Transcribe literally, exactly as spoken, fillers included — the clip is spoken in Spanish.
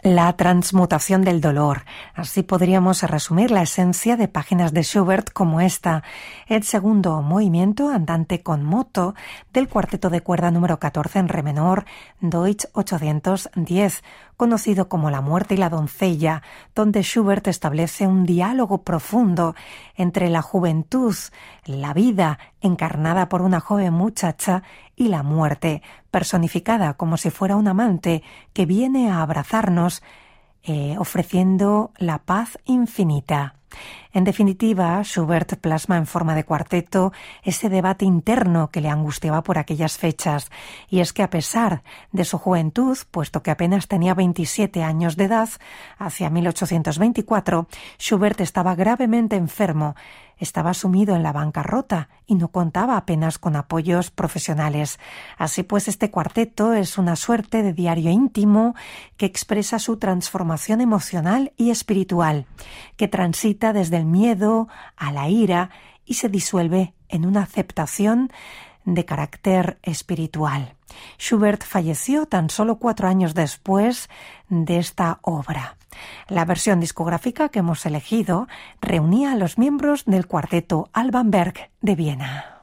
La transmutación del dolor. Así podríamos resumir la esencia de páginas de Schubert como esta, el segundo movimiento andante con moto del cuarteto de cuerda número catorce en re menor, Deutsch ochocientos diez, conocido como La muerte y la doncella, donde Schubert establece un diálogo profundo entre la juventud, la vida encarnada por una joven muchacha, y la muerte, personificada como si fuera un amante que viene a abrazarnos, eh, ofreciendo la paz infinita. En definitiva, Schubert plasma en forma de cuarteto ese debate interno que le angustiaba por aquellas fechas, y es que a pesar de su juventud, puesto que apenas tenía veintisiete años de edad, hacia mil ochocientos veinticuatro, Schubert estaba gravemente enfermo, estaba sumido en la bancarrota y no contaba apenas con apoyos profesionales. Así pues, este cuarteto es una suerte de diario íntimo que expresa su transformación emocional y espiritual, que transita desde el miedo a la ira y se disuelve en una aceptación de carácter espiritual. Schubert falleció tan solo cuatro años después de esta obra. La versión discográfica que hemos elegido reunía a los miembros del cuarteto Alban Berg de Viena.